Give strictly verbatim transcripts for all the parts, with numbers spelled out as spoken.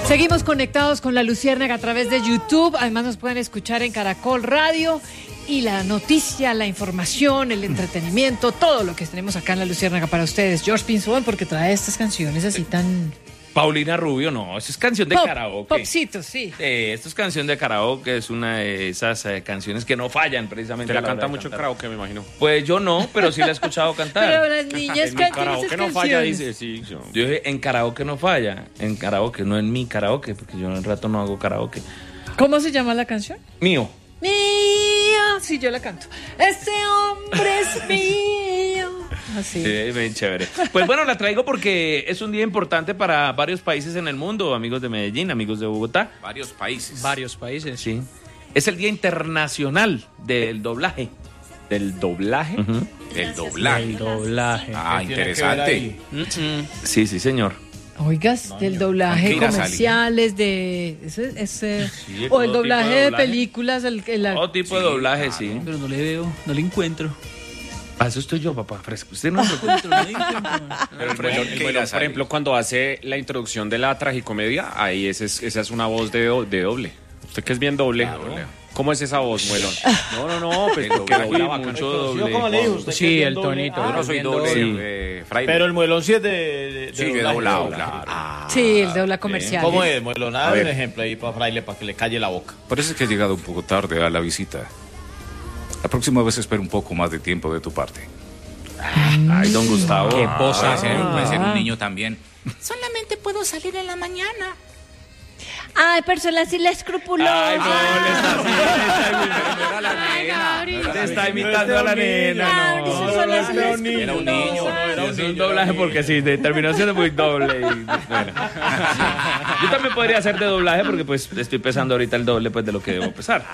Seguimos conectados con La Luciérnaga a través de YouTube. Además nos pueden escuchar en Caracol Radio. Y la noticia, la información, el entretenimiento, todo lo que tenemos acá en La Luciérnaga para ustedes. George Pinzón, porque trae estas canciones así tan... Paulina Rubio, no, eso es canción de Pop, karaoke. Popcito, sí. Eh, esto es canción de karaoke, es una de esas eh, canciones que no fallan precisamente. Te la, la canta mucho en karaoke, me imagino. Pues yo no, pero sí la he escuchado cantar. Pero las niñas en cantan mi karaoke esas no canciones. falla, dice, sí. Yo. Yo dije, en karaoke no falla, en karaoke, no en mi karaoke, porque yo en el rato no hago karaoke. ¿Cómo se llama la canción? Mío. Mío, sí, yo la canto. Este hombre es mío. Así. Sí, bien chévere. Pues bueno, la traigo porque es un día importante para varios países en el mundo, amigos de Medellín, amigos de Bogotá. Varios países. Varios países. Sí. Es el Día Internacional del Doblaje. ¿Del doblaje? Uh-huh. Del doblaje. El doblaje. Ah, interesante. Mm-mm. Sí, sí, señor. Oigas, No, del yo- doblaje tranquila, comerciales, de ese, ese- Sí, o el todo doblaje tipo de, de doblaje. películas, el, el- Todo tipo de Sí, doblaje, claro. sí. Pero no le veo, no le encuentro. Ah, eso estoy yo, papá, fresco. Usted no No le encuentro, no le encuentro. Pero el melón, el melón, por ejemplo, cuando hace la introducción de la tragicomedia, ahí ese es- esa es una voz de, do- de doble. Usted que es bien doble. ¿Cómo es esa voz, Muelón? No, no, no, pues El porque doblaje, dobla bacano. mucho doble. ¿Cómo le dijo usted? Sí, que es el doble? tonito. Ah, Yo no soy bien doble, Sí. eh, fraile. pero el muelón sí es de, de, de Sí, de doblaje, doblado, doblaje. claro. Ah, sí, el dobla comercial. ¿Cómo es, muelón? A Dame un ver. ejemplo ahí para Fraile, para que le calle la boca. Por eso es que he llegado un poco tarde a la visita. La próxima vez espero un poco más de tiempo de tu parte. Ay, don Gustavo. Qué Ah, posa. Puede ser, puede ser un niño también. Solamente puedo salir en la mañana. Ay, persona así la escrupulosa. Ay, no, le está haciendo, Ay, Gabriel. le está imitando a la nena, Claro, no. eso son las era un niño. Era un niño. Era un doblaje porque sí, de- terminó siendo muy doble. Y, bueno. Yo también podría hacer de doblaje porque pues estoy pesando ahorita el doble pues de lo que debo pesar.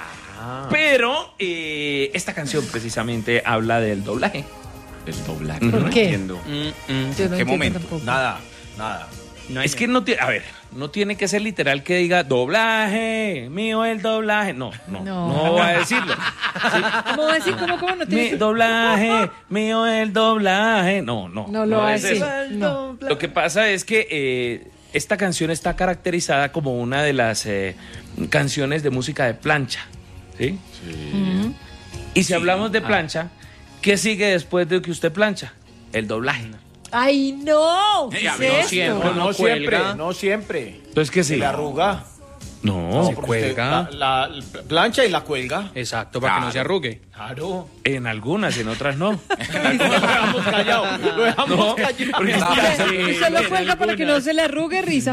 Pero eh, esta canción precisamente habla del doblaje. El doblaje. ¿Por no qué? entiendo. Mm-mm. Yo no ¿Qué entiendo momento? tampoco. Nada, nada. No hay Es que no tiene, a ver, no tiene que ser literal que diga doblaje, mío el doblaje. No, no, No. no, va a decirlo. ¿Cómo va a decir? ¿Cómo, cómo? No tiene Mi que- doblaje, mío el doblaje. No, no. No lo va a es decir. eso. No. Lo que pasa es que eh, esta canción está caracterizada como una de las eh, canciones de música de plancha. ¿Sí? Ujú. Y si hablamos de plancha, ¿qué sigue después de que usted plancha? El doblaje. Ay, no. ¿Qué Ya, es no esto? siempre. No, no siempre, cuelga. no siempre. Entonces, ¿qué Se sigue? le arruga. No, Se Porque usted cuelga. La, la plancha y la cuelga. Exacto, para que no se arrugue. Claro. en algunas, en otras no. Lo dejamos callado. Lo dejamos No, callado. porque es que así- Y solo cuelga para que no se le arrugue risa.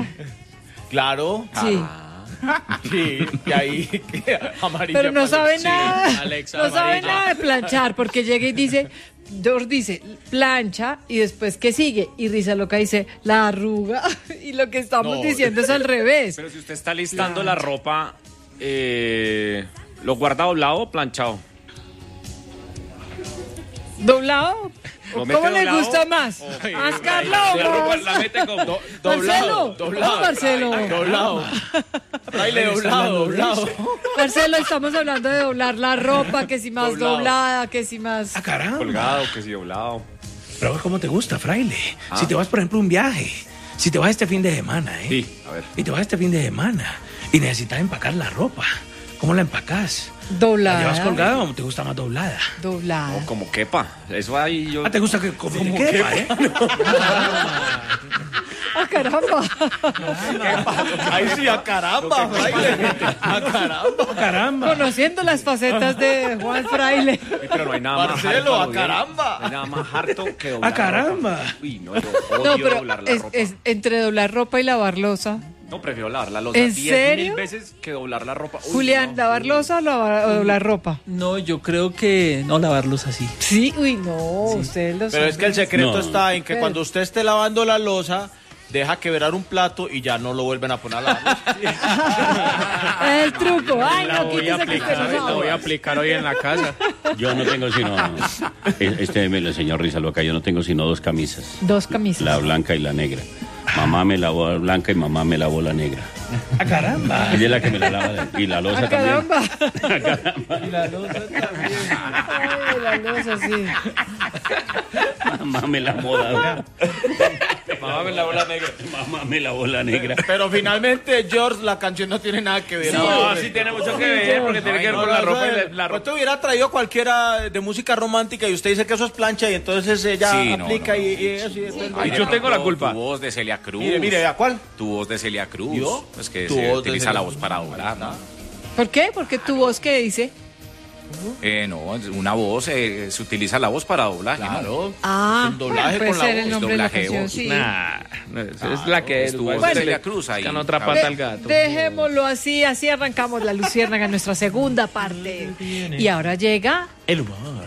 Claro. Sí. Sí. Y ahí que amarilla. Pero no para- sabe Sí. nada. Alexa No sabe amarilla. nada de planchar porque llega y dice, George dice plancha y después ¿qué sigue? Y Risa Loca dice la arruga. Y lo que estamos No. diciendo es al revés. Pero si usted está listando la ropa, eh, ¿lo guarda doblado o planchado? ¿Doblado? ¿Lo ¿Cómo mete le doblado? gusta más? Ay, ¿Más La Carlos? ropa la mete como... Marcelo, doblado. no, Marcelo. Doblado. Fraile, doblado, doblado. Marcelo, estamos hablando de doblar la ropa, que si más Doblado. doblada, que si más... Ah, caramba. Colgado, que sí, doblado. Pero ¿cómo te gusta, fraile? Si te vas, por ejemplo, a un viaje, si te vas este fin de semana, ¿eh? Sí, a ver. Y te vas este fin de semana y necesitas empacar la ropa, ¿cómo la empacas? ¿La Doblada. llevas colgada o te gusta más doblada? Doblada. No, como quepa. Eso ahí yo... Ah, ¿te gusta que como te quepa, eh? ¡Ah, caramba! Ahí sí, a caramba, Fraile. A caramba. Caramba. Conociendo las facetas de Juan Fraile. Pero no hay nada más Marcelo, harto, a Gabriel. caramba. No hay nada más harto que doblar ¡Ah, caramba! la ropa. Uy, no, yo odio No, pero doblar la es, ropa. es entre doblar ropa y lavar losa. No, prefiero lavar la losa ¿En diez serio? mil veces que doblar la ropa. Uy, Julián, no. ¿lavar losa o, lavar- o doblar ropa? No, yo creo que no lavarlos así. Sí, uy, no, ustedes lo Pero es que el saben. secreto No. está en que ¿Qué? cuando usted esté lavando la losa, deja quebrar un plato y ya no lo vuelven a poner a lavar. Es el truco. Ay, La no, voy a quítese que usted aplicar, no la voy a sabe. aplicar hoy en la casa. Yo no tengo sino, este me lo enseñó Risa Loca, yo no tengo sino dos camisas, Dos camisas. la blanca y la negra. Mamá me lavó la blanca y mamá me lavó la negra. ¡A caramba! Ella es la que me la lava. Y la losa ¡A caramba! también. ¡A caramba! Y la losa también. Ay, la losa, sí. Mamá me la moda. Mamá me la bola negra. Mamá me la bola negra. Pero finalmente, George, la canción no tiene nada que ver. No, sí tiene mucho que ver, porque tiene que ver con la ropa y la, la ropa. Usted hubiera traído cualquiera de música romántica y usted dice que eso es plancha y entonces ella Sí, no, aplica no, no. y, y eso. Y entonces- Ay, yo tengo la culpa. Tu voz de Celia Cruz. Mire, mire, ¿a cuál? Tu voz de Celia Cruz. ¿Yo? Es que Tu se voz de utiliza Celia la Cruz. voz para doblar, ¿no? ¿Por qué? Porque tu voz, ¿qué dice? Eh, no, es una voz, eh, se utiliza la voz para doblaje, ¿no? Claro. Ah, El doblaje puede con la ser voz, el nombre de la doblaje de canción, voz. sí. Nah, no, es, es la que es. estuvo igual Celia le Cruz ahí. buscan otra De- pata al gato. Dejémoslo así, así arrancamos la Luciérnaga en nuestra segunda parte. Y ahora llega El humor.